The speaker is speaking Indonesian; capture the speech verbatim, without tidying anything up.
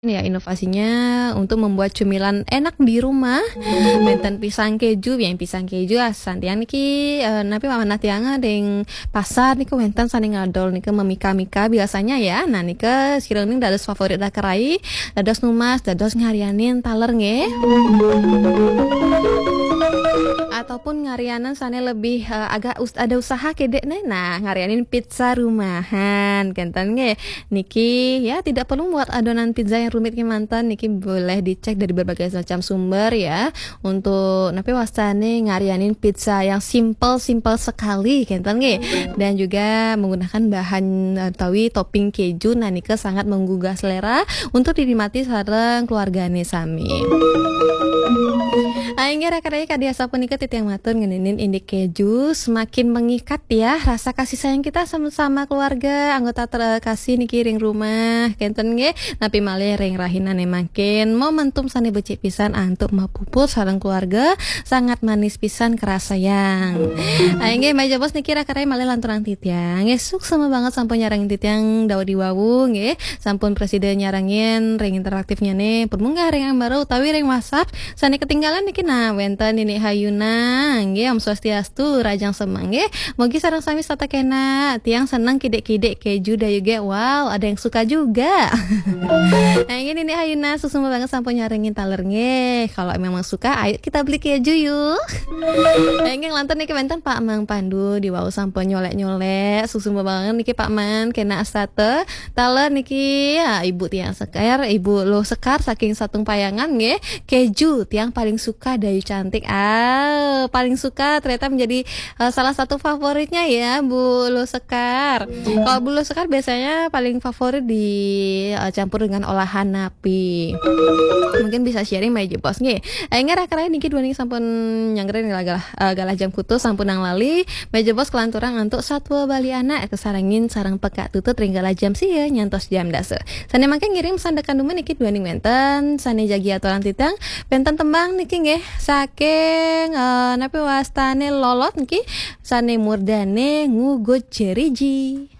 Ya, inovasinya untuk membuat cemilan enak di rumah. Benten pisang keju, yang pisang keju asan tiang niki eh, napi mana tiang deng pasar niku wenten sani ngadol niku memika-mika biasanya ya. Nah nika sireuning dados favorit da kerai, dados numas, dados ngarianin taler nge. Ataupun ngarianan sana lebih eh, agak us- ada usaha kede nih. Nah, ngarianin pizza rumahan kenten nge. Niki ya tidak perlu buat adonan pizza yang rumit ke mantan. Niki boleh dicek dari berbagai macam sumber ya untuk napi wastane ngarianin pizza yang simple simple sekali kenten nge. Dan juga menggunakan bahan eh, tawi topping keju. Nah, nika sangat menggugah selera untuk dinikmati sareng keluargane sami. Aing raka-raka kadiasa punika titiang matur ngeuninin indik keju semakin mengikat ya rasa kasih sayang kita sama-sama keluarga anggota terkasih niki ring rumah kenten nge napi malih ring rahinan makin momentum sane becik pisan antuk mapuput sareng keluarga sangat manis pisan kerasa yang aing ge meja bos niki raka-raka malih lanturang titiang nge suksema banget sampun nyarangin titiang dawa di wawu nge sampun presiden nyarangin ring interaktifnya nih pun munggah ring yang baru utawi ring WhatsApp sane ketinggalan niki nah wenten Nini Hayuna nggih Om Swastiastu Rajang Semang nggih mugi sareng sami sata kena tiang seneng kidek-kidek keju dayu ge wow ada yang suka juga. Nah ini Nini Hayuna susuma banget sampun nyaringin taler nge kalau memang suka ayo kita beli keju yuk. Nah ini lantar niki wenten Pak Mang Pandu di wow sampun nyolek-nyolek susuma banget niki Pak Man kena astate taler niki ya ibu tiang sekar ibu lo sekar saking satung payangan nge keju tiang paling suka dayu cantik ah paling suka ternyata menjadi uh, salah satu favoritnya ya Bu Lo Sekar. Kalau Bu Lo Sekar biasanya paling favorit di uh, campur dengan olahan napi. Mungkin bisa sharing Mai Jebos nggih. Aing raka-raka niki dua niki sampun nyanggerin galah uh, galah jam kutu sampun nang lali Mai Jebos kelanturang untuk satwa Bali anak kesarangin sarang peka tutut ring galah jam sieun nyantos jam dase. Sane mangke ngirim sandekan dume niki dua ning wenten sane jagi aturan titang benten tembang niki nggih saking uh, napi wastane lolot niki sane murdane ngugut jeriji.